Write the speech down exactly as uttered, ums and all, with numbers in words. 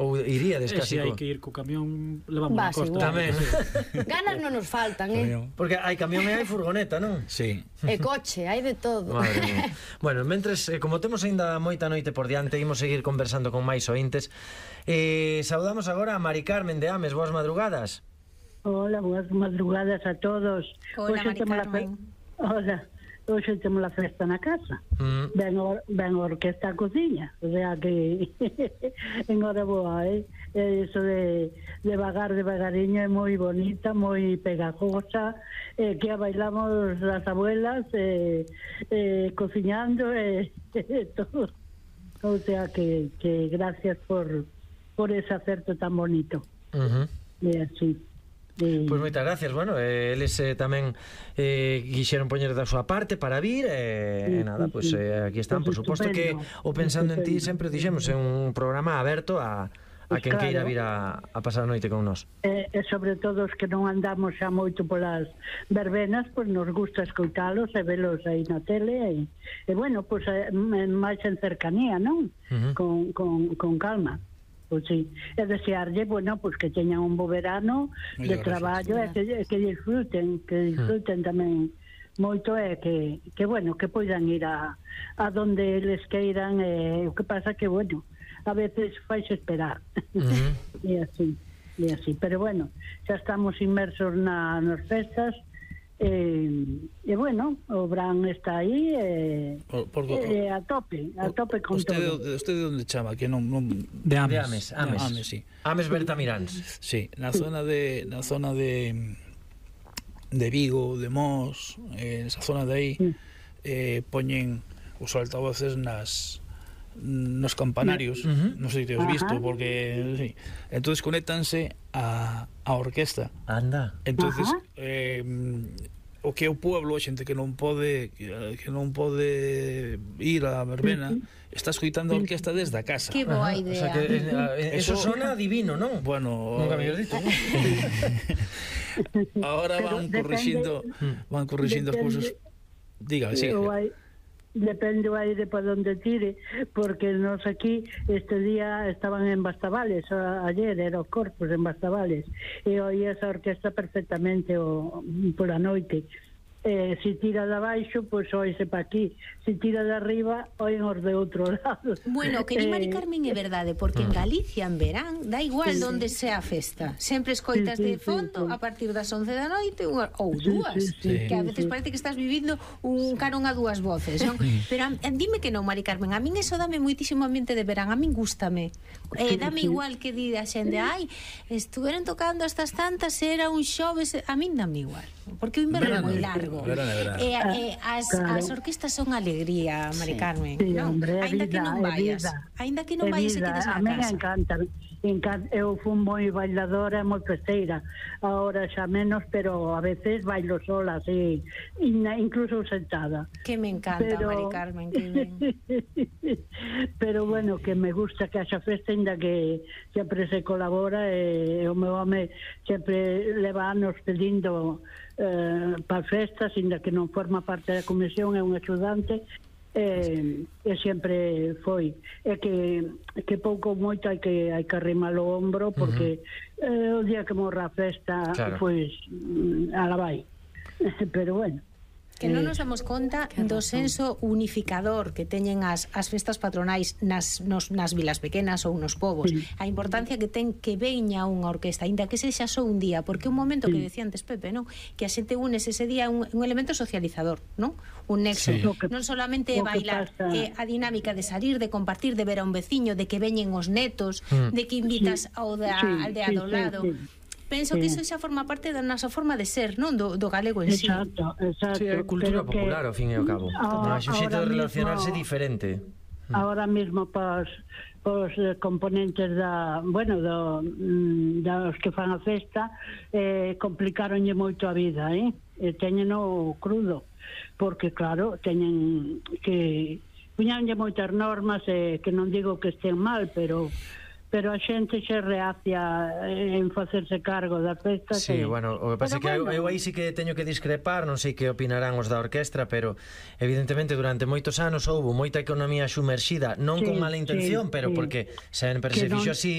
Ou iríades E casi se hai co... que ir co camión, levamos Vas a costa. igual. Tamén. Ganas non nos faltan, eh? Porque hai camión e hai furgoneta, non? Sí. E coche, hai de todo. Madre mía. Bueno, mentres, eh, como temos aínda moita noite por diante, imos seguir conversando con máis ointes. Eh, saudamos agora a Mari Carmen de Ames. Boas madrugadas. Hola, boas madrugadas a todos. Hola, Hoxe Mari temos a Carmen. fe- Hola. Hoxe temos a festa na casa. Mm. Ben, or, ben a orquesta a cociña. O sea que enhoraboa, eh? E iso de devagar, devagariño é moi bonita, moi pegajosa, eh, que a bailamos as abuelas eh, eh, cociñando e eh, todo. O sea que, que gracias por, por ese acerto tan bonito. Uh -huh. E así. Pois pues moitas gracias, bueno, eh, eles eh, tamén eh, quixeron poñer da súa parte para vir eh, sí, e nada, pois pues, eh, aquí están, por suposto que o Pensando en Ti sempre dixemos é un programa aberto a, a pues quen claro. queira vir a, a pasar a noite con nós. E, e sobre todo os que non andamos xa moito polas verbenas, pois nos gusta escoitalos e velos aí na tele e, e bueno, pois eh, máis en cercanía, non? Uh -huh. con, con, con calma. Pois sí, e desearlle, bueno, pois que teñan un bo verano de traballo e que, que disfruten, que disfruten tamén moito e que, que bueno, que poidan ir a, a donde eles queiran e o que pasa que, bueno, a veces fais esperar. Uh -huh. E así, e así, pero bueno, xa estamos inmersos na, nas festas. E, e bueno, o Bran está aí e, por, por, e a tope, a tope con usted, todo. Usted de onde chama? Que non, non... De Ames. De Ames, Ames. De Ames, sí. Ames Berta Miráns. Sí, na zona de na zona de de Vigo, de Mos, eh, esa zona de aí, eh, poñen os altavoces nas nos campanarios, uh -huh. non sei se te has visto, porque sí. Entonces conéctanse a, a orquesta. Anda. Entonces eh, o que é o pueblo, a xente que non pode que non pode ir á verbena, está escoitando a orquesta desde a casa. Que boa idea. O sea que eh, eso, eso sona divino, non? Bueno, nunca me habías dito. Ahora van corrixindo, van corrixindo as cousas. Diga, sigue. Depende o aire para onde tire, porque nos aquí este día estaban en Bastavales, a, ayer era o Corpus en Bastavales e oía esa orquesta perfectamente o, pola noite. Eh, si tira de abaixo, pois pues, oise pa aquí. Si tira de arriba, oen os de outro lado. Bueno, que ni Mari Carmen é verdade, porque en Galicia en verán da igual sí, onde sea a festa. Sempre escoitas sí, sí, de fondo sí, sí. a partir das once da noite unha, ou dúas, sí, sí, sí, que a veces sí, parece que estás vivindo un carón a dúas voces, non? Pero a, dime que non, Mari Carmen, a min eso dame moitísimo ambiente de verán, a min gústame. Eh, dame igual que di a xente, ai, estuveron tocando estas tantas, era un xoves, a min dame igual, porque o inverno é moi largo. Verano, verano. E, e as, claro. as orquestas son alegría, Mari Carmen, sí, non? Hombre, Ainda vida, que non vayas, ainda que non vayas e quedes na casa. A mí me encanta, encanta. Eu fui moi bailadora e moi festeira. Ahora xa menos, pero a veces bailo sola, así, incluso sentada. Que me encanta, pero... Mari Carmen, que ben. Pero bueno, que me gusta que haxa festa, ainda que sempre se colabora e o meu home sempre leva anos pedindo eh, para festas, ainda que non forma parte da comisión, é un axudante e, e sempre foi. É que, que pouco moito hai que hai que arrimar o ombro, porque uh -huh. eh, o día que morra a festa, claro, pois ala vai. Pero bueno, que non nos damos conta do senso unificador que teñen as, as festas patronais nas, nos, nas vilas pequenas ou nos povos, sí, a importancia que ten que veña unha orquesta, ainda que sexa só un día, porque un momento sí, que decía antes Pepe, non? Que a xente unes ese día un, un elemento socializador, non? Un nexo, sí, non solamente bailar, eh, a dinámica de salir, de compartir, de ver a un veciño, de que veñen os netos, mm, de que invitas sí, ao de, sí, al de sí, ao lado. Sí, sí. Penso sí, que iso xa forma parte da nosa forma de ser, non? Do, do galego en sí. Exacto, exacto. Sí, é cultura popular, ao fin e ao cabo. É un xeito de relacionarse mismo, diferente. Ahora mismo pos, pos componentes da, bueno, do, dos que fan a festa, eh, complicaronlle moito a vida, eh? E teñeno crudo, porque claro, teñen que puñanlle moitas normas, eh, que non digo que estén mal, pero pero a xente xe reacia en facerse cargo das festas. Sí, e... bueno, o que pasa é que bueno, eu aí sí que teño que discrepar, non sei que opinarán os da orquestra, pero evidentemente durante moitos anos houve moita economía xumerxida, non sí, con mala intención, sí, pero sí, porque sempre se fixo así,